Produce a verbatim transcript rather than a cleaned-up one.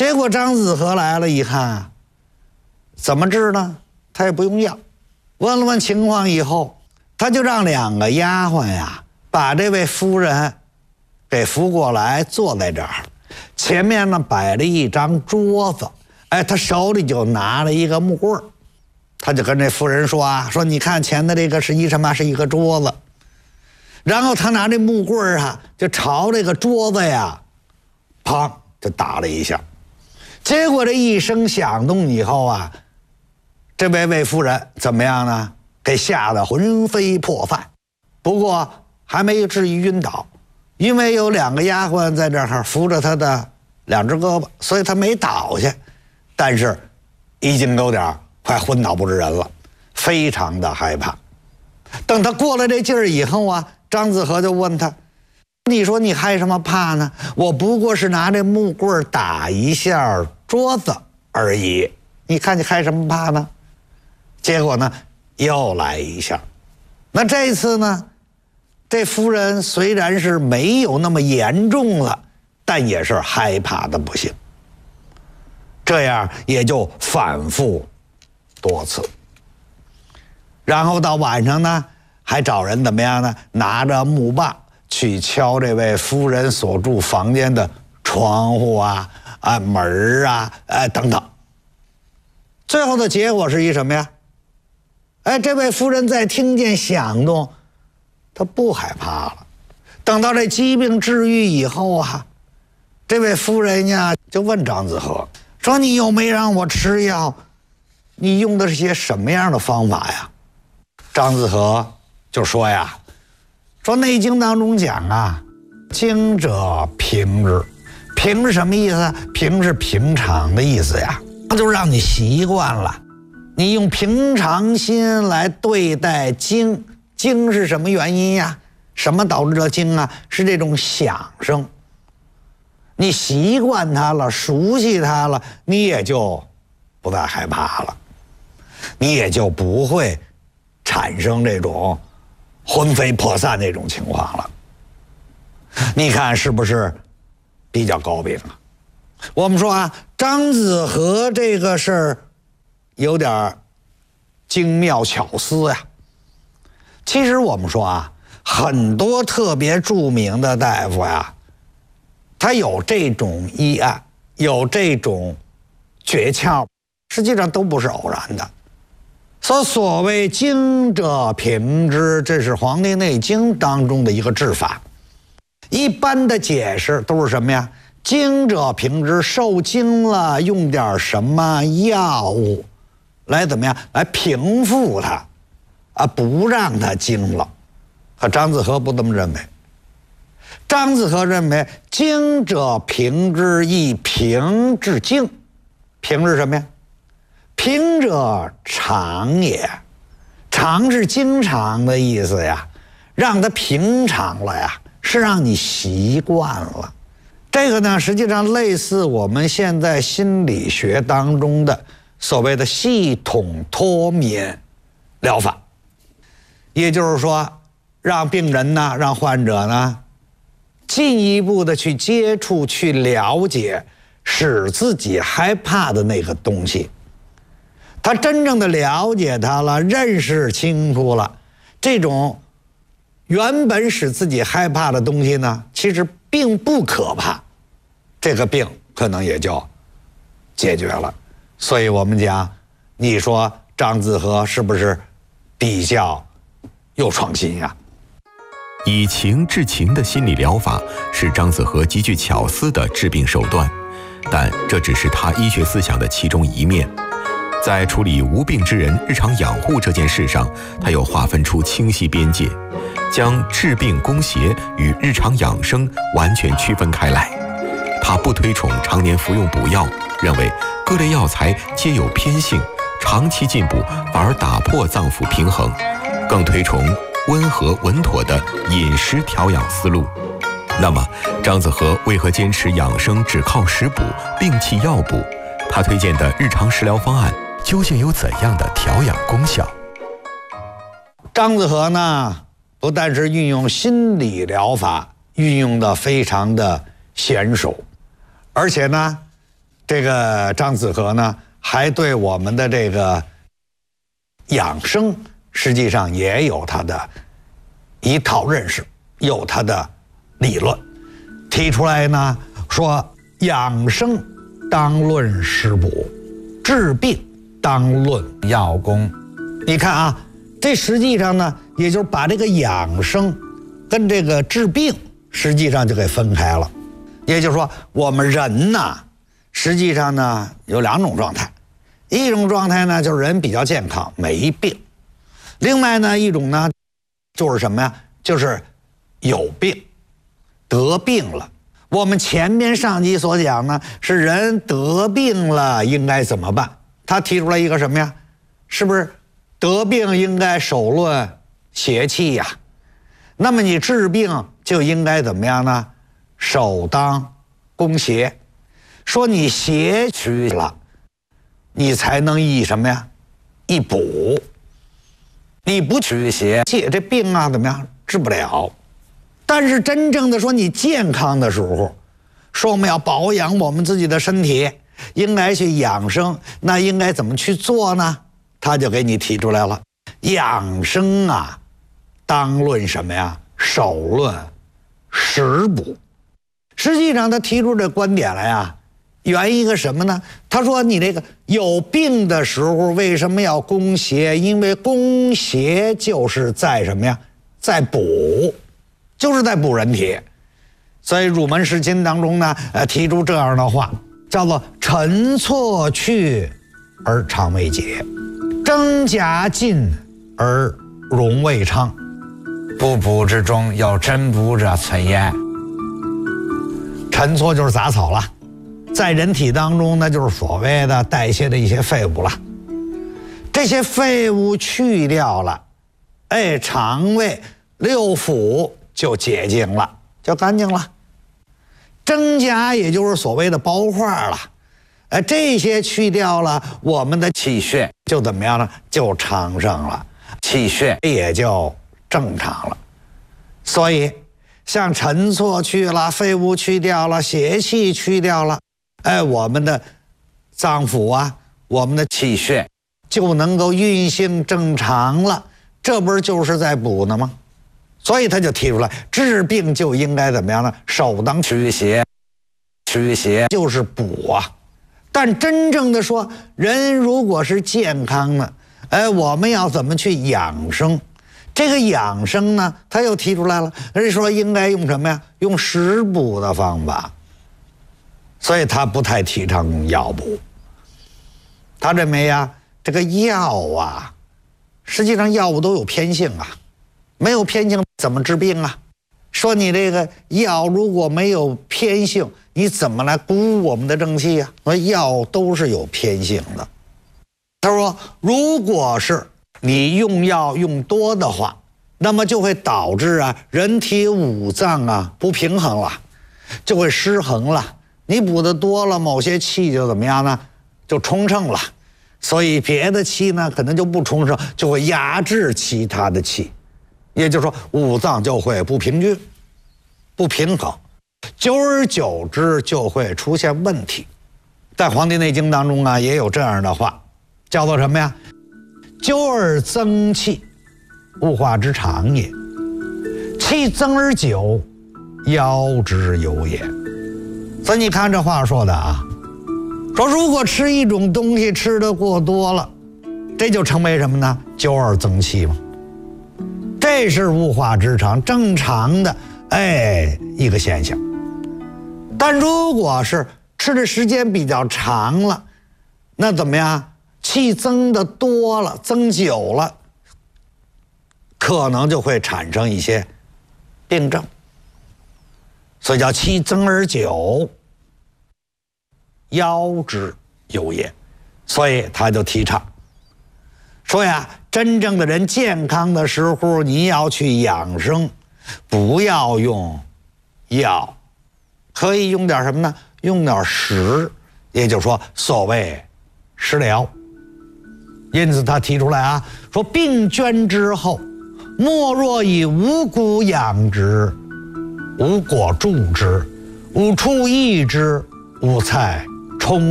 结果张子和来了一看，怎么治呢？他也不用药，问了问情况以后，他就让两个丫鬟呀，把这位夫人给扶过来，坐在这儿，前面呢摆了一张桌子，哎，他手里就拿了一个木棍儿，他就跟这夫人说啊，说你看前的这个是一什么？是一个桌子。然后他拿这木棍儿啊，就朝这个桌子呀，砰就打了一下。结果这一声响动以后啊，这位魏夫人怎么样呢？给吓得魂飞魄散。不过还没至于晕倒，因为有两个丫鬟在这儿扶着他的两只胳膊，所以他没倒下。但是已经有点快昏倒不知人了，非常的害怕。等他过了这劲儿以后啊，张子和就问他，你说你害什么怕呢？我不过是拿这木棍打一下桌子而已，你看你害什么怕呢？结果呢又来一下。那这次呢，这夫人虽然是没有那么严重了，但也是害怕的不行。这样也就反复多次。然后到晚上呢，还找人怎么样呢？拿着木棒去敲这位夫人所住房间的窗户啊、啊门啊、哎等等。最后的结果是一什么呀？哎，这位夫人在听见响动，她不害怕了。等到这疾病治愈以后啊，这位夫人呀就问张子和说：“你又没让我吃药，你用的是些什么样的方法呀？”张子和就说呀：“说《内经》当中讲啊，经者平之。平是什么意思？平是平常的意思呀，那就让你习惯了。你用平常心来对待经，经是什么原因呀？什么导致了经啊？是这种响声。你习惯它了，熟悉它了，你也就不再害怕了，你也就不会产生这种魂飞魄散这种情况了。你看是不是比较高明啊？我们说啊，张子和这个事儿有点精妙巧思呀。其实我们说啊，很多特别著名的大夫呀，他有这种医案，有这种诀窍，实际上都不是偶然的。所所谓经者平之，这是《黄帝内经》当中的一个治法。一般的解释都是什么呀？经者平之，受惊了，用点什么药物来怎么样？来平复它，啊，不让它惊了。可张子和不这么认为。张子和认为，经者平之，亦平治经。平是什么呀？平者常也，常是经常的意思呀，让它平常了呀，是让你习惯了。这个呢，实际上类似我们现在心理学当中的所谓的系统脱敏疗法，也就是说，让病人呢，让患者呢，进一步的去接触、去了解使自己害怕的那个东西。他真正的了解它了，认识清楚了，这种原本使自己害怕的东西呢，其实并不可怕，这个病可能也就解决了。所以我们讲，你说张子和是不是比较有创新呀？ 以情治情的心理疗法是张子和极具巧思的治病手段，但这只是他医学思想的其中一面。在处理无病之人日常养护这件事上，他又划分出清晰边界，将治病攻邪与日常养生完全区分开来。他不推崇常年服用补药，认为各类药材皆有偏性，长期进补反而打破脏腑平衡，更推崇温和稳妥的饮食调养思路。那么张子和为何坚持养生只靠食补，摒弃药补？他推荐的日常食疗方案究竟有怎样的调养功效？ 张子和呢，不但是运用心理疗法，运用的非常的娴熟，而且呢， 这个张子和呢，还对我们的这个养生，实际上也有他的一套认识，有他的理论，提出来呢，说养生当论食补，治病当论药功。你看啊，这实际上呢，也就是把这个养生跟这个治病实际上就给分开了。也就是说，我们人呢，实际上呢有两种状态，一种状态呢就是人比较健康没病，另外呢一种呢就是什么呀，就是有病得病了。我们前面上集所讲呢，是人得病了应该怎么办，他提出来一个什么呀，是不是得病应该手论邪气呀？那么你治病就应该怎么样呢？首当攻邪，说你邪去了，你才能一什么呀？一补。你不驱邪，这病啊怎么样？治不了。但是真正的说你健康的时候，说我们要保养我们自己的身体，应该去养生，那应该怎么去做呢？他就给你提出来了，养生啊，当论什么呀？首论食补。实际上他提出这观点来啊，源一个什么呢？他说你这个有病的时候为什么要攻邪？因为攻邪就是在什么呀？在补，就是在补人体。所以入门释经当中呢，呃，提出这样的话，叫做陈错去而肠未解，真假尽而容未昌，不补之中有真补者存焉。陈错就是杂草了，在人体当中呢，就是所谓的代谢的一些废物了。这些废物去掉了，哎，肠胃六腑就洁净了，就干净了。真假也就是所谓的包化了，哎，这些去掉了，我们的气血就怎么样呢？就昌盛了，气血也就正常了。所以像陈错去了，废物去掉了，邪气去掉了，哎，我们的脏腑啊，我们的气血就能够运行正常了，这不是就是在补呢吗？所以他就提出来，治病就应该怎么样呢？首当驱邪，驱邪就是补啊。但真正的说，人如果是健康的，哎，我们要怎么去养生？这个养生呢，他又提出来了，人家说应该用什么呀？用食补的方法。所以他不太提倡用药补。他认为呀，这个药啊，实际上药物都有偏性啊，没有偏性怎么治病啊？说你这个药如果没有偏性，你怎么来鼓舞我们的正气呀？说药都是有偏性的。他说，如果是你用药用多的话，那么就会导致啊人体五脏啊不平衡了，就会失衡了。你补的多了，某些气就怎么样呢？就充盛了，所以别的气呢可能就不充盛，就会压制其他的气，也就是说五脏就会不平均、不平衡，久而久之就会出现问题。在《黄帝内经》当中啊也有这样的话，叫做什么呀？久而增气，物化之常也；气增而久，夭之有也。所以你看这话说的啊，说如果吃一种东西吃得过多了，这就成为什么呢？久而增气嘛。这是物化之常，正常的哎一个现象。但如果是吃的时间比较长了，那怎么样？气增的多了，增久了，可能就会产生一些病症，所以叫气增而久，夭之有也。所以他就提倡说呀，真正的人健康的时候，你要去养生，不要用药，可以用点什么呢？用点食，也就是说所谓食疗。因此他提出来啊，说病捐之后，莫若以五谷养之，无果助之，无处益之，无菜